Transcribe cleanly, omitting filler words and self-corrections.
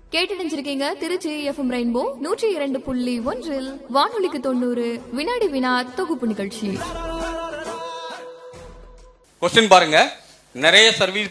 கேட்டறிஞ்சிருக்கீங்க Trichy FM rainbow 102.1 வானொலிக்கு 90 வினாடி வினா தொகுப்பு நிகழ்ச்சி. கொஸ்டின் பாருங்க. நிறைய சர்வீஸ்